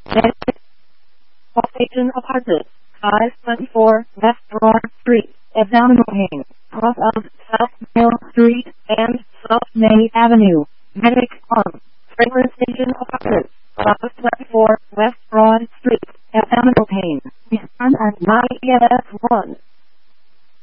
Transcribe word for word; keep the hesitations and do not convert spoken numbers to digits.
Station Apartment, five twenty-four West Broad Street, Abdominal pain, off of South Mill Street and South May Avenue, Medic on, Trailer Station Apartment, five twenty-four West Broad Street, Abdominal pain, respond at nine E M S one.